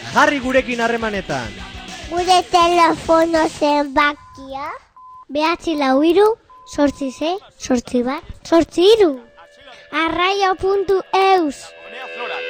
jarri gurekin harremanetan. Gure telefono zenbakia 943 8 8 bat 8 3. arraio.eus